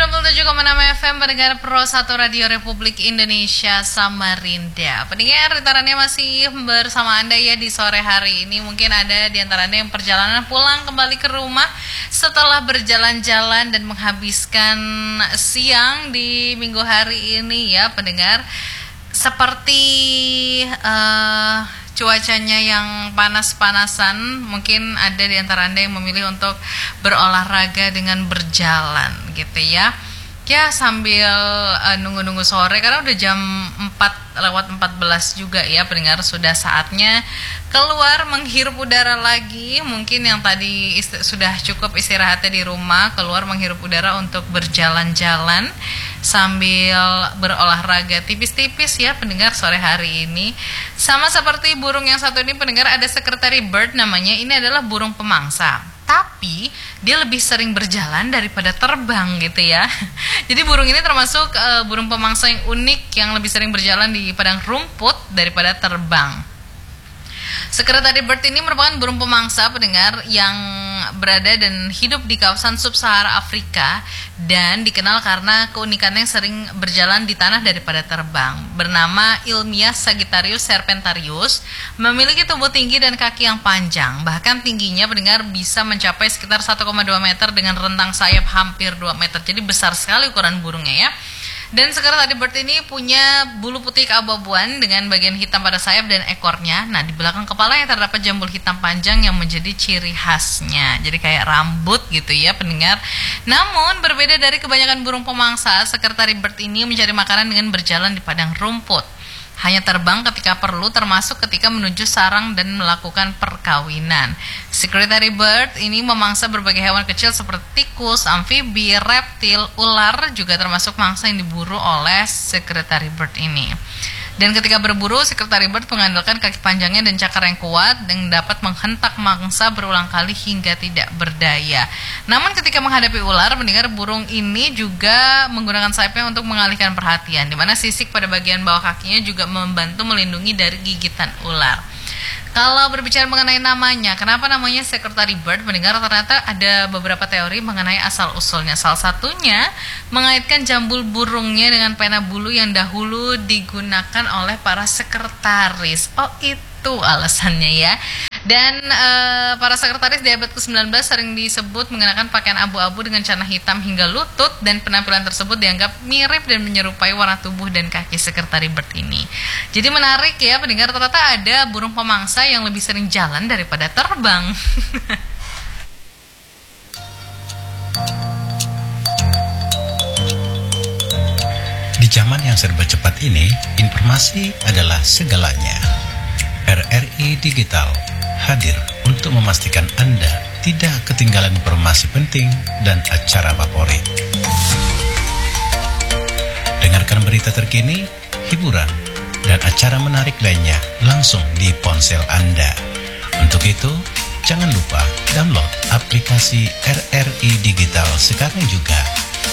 97,6 FM pendengar Pro 1 Radio Republik Indonesia Samarinda. Pendengar, ditarannya masih bersama Anda ya di sore hari ini. Mungkin ada di antara Anda yang perjalanan pulang kembali ke rumah setelah berjalan-jalan dan menghabiskan siang di minggu hari ini ya pendengar. Seperti cuacanya yang panas-panasan, mungkin ada di antara Anda yang memilih untuk berolahraga dengan berjalan gitu ya. Ya sambil nunggu-nunggu sore karena udah jam 4:14 juga ya pendengar, sudah saatnya keluar menghirup udara lagi. Mungkin yang tadi sudah cukup istirahatnya di rumah, keluar menghirup udara untuk berjalan-jalan sambil berolahraga tipis-tipis ya pendengar sore hari ini. Sama seperti burung yang satu ini pendengar, ada secretary bird namanya. Ini adalah burung pemangsa, tapi dia lebih sering berjalan daripada terbang gitu ya. Jadi burung ini termasuk burung pemangsa yang unik, yang lebih sering berjalan di padang rumput daripada terbang. Secretary bird ini merupakan burung pemangsa pendengar yang berada dan hidup di kawasan sub-Sahara Afrika dan dikenal karena keunikannya yang sering berjalan di tanah daripada terbang. Bernama ilmiah Sagittarius serpentarius, memiliki tubuh tinggi dan kaki yang panjang. Bahkan tingginya pendengar bisa mencapai sekitar 1,2 meter dengan rentang sayap hampir 2 meter. Jadi besar sekali ukuran burungnya ya. Dan secretary bird ini punya bulu putih keabu-abuan dengan bagian hitam pada sayap dan ekornya. Nah, di belakang kepalanya terdapat jambul hitam panjang yang menjadi ciri khasnya. Jadi kayak rambut gitu ya pendengar. Namun berbeda dari kebanyakan burung pemangsa, secretary bird ini mencari makanan dengan berjalan di padang rumput. Hanya terbang ketika perlu, termasuk ketika menuju sarang dan melakukan perkawinan. Secretary bird ini memangsa berbagai hewan kecil seperti tikus, amfibi, reptil, ular, juga termasuk mangsa yang diburu oleh secretary bird ini. Dan ketika berburu, secretary bird mengandalkan kaki panjangnya dan cakar yang kuat yang dapat menghentak mangsa berulang kali hingga tidak berdaya. Namun ketika menghadapi ular, mendengar burung ini juga menggunakan sayapnya untuk mengalihkan perhatian, di mana sisik pada bagian bawah kakinya juga membantu melindungi dari gigitan ular. Kalau berbicara mengenai namanya, kenapa namanya secretary bird, mendengar ternyata ada beberapa teori mengenai asal-usulnya. Salah satunya mengaitkan jambul burungnya dengan pena bulu yang dahulu digunakan oleh para sekretaris. Oh, itu alasannya ya. Dan para sekretaris di abad ke-19 sering disebut mengenakan pakaian abu-abu dengan celana hitam hingga lutut, dan penampilan tersebut dianggap mirip dan menyerupai warna tubuh dan kaki secretary bird ini. Jadi menarik ya pendengar, ternyata ada burung pemangsa yang lebih sering jalan daripada terbang. Di zaman yang serba cepat ini, informasi adalah segalanya. RRI Digital hadir untuk memastikan Anda tidak ketinggalan informasi penting dan acara favorit. Dengarkan berita terkini, hiburan, dan acara menarik lainnya langsung di ponsel Anda. Untuk itu, jangan lupa download aplikasi RRI Digital sekarang juga